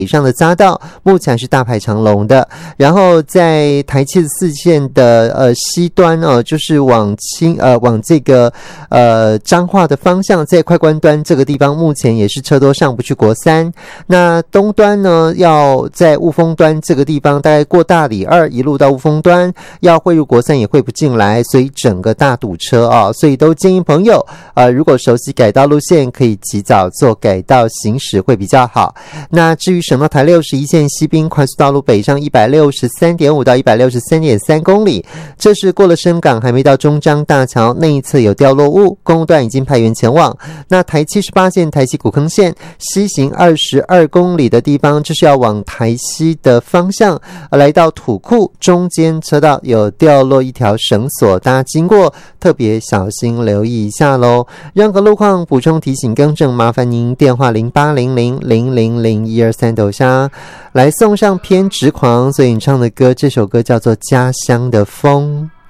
以上的匝道目前是大排长龙的。然后在台74线的西端就是往这个彰化的方向，在快关端这个地方目前也是车多上不去国三。那东端呢，要在雾峰端这个地方，大概过大里2一路到雾峰端，要汇入国三也汇不进来，所以整个大堵车所以都建议朋友如果熟悉改道路线，可以及早做改道行驶会比较好。那至于省道台61线西滨快速道路北上 163.5 到 163.3 公里，这是过了深港还没到中彰大桥那一侧有掉落物，公路段已经派员前往。那台78线台西古坑线西行22公里的地方，这是要往台西的方向，来到土库中间车道有掉落一条绳索，大家经过特别小心留意一下咯。任何路况补充提醒更正，麻烦您电话0800000123抖虾来送上偏执狂所演唱的歌，这首歌叫做《家乡的风》。